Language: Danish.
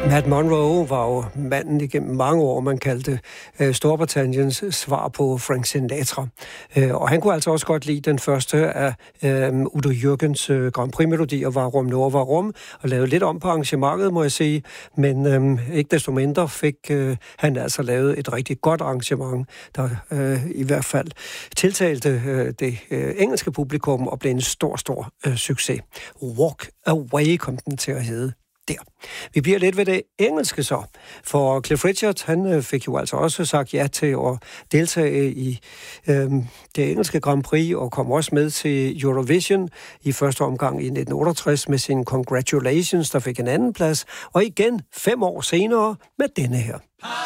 Matt Monro var jo manden igennem mange år, man kaldte Storbritanniens svar på Frank Sinatra. Og han kunne altså også godt lide den første af Udo Jürgens Grand Prix-melodier, var Rum Nord var Rum, og lavede lidt om på arrangementet, må jeg sige. Men ikke desto mindre fik han altså lavet et rigtig godt arrangement, der i hvert fald tiltalte det engelske publikum og blev en stor succes. Walk Away kom den til at hedde. Der. Vi bliver lidt ved det engelske så, for Cliff Richard, han fik jo altså også sagt ja til at deltage i det engelske Grand Prix, og kom også med til Eurovision i første omgang i 1968 med sin Congratulations, der fik en anden plads, og igen 5 år senere med denne her.